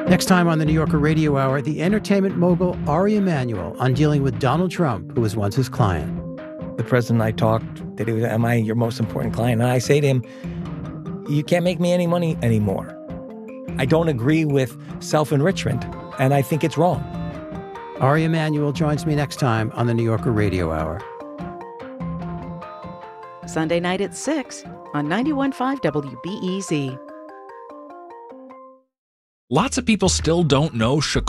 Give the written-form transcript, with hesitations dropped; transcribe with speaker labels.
Speaker 1: Next time on the New Yorker Radio Hour, the entertainment mogul Ari Emanuel on dealing with Donald Trump, who was once his client.
Speaker 2: The president and I talked that he was, am I your most important client? And I say to him, you can't make me any money anymore. I don't agree with self-enrichment, and I think it's wrong.
Speaker 1: Ari Emanuel joins me next time on the New Yorker Radio Hour.
Speaker 3: Sunday night at 6 on 91.5 WBEZ.
Speaker 4: Lots of people still don't know Chicago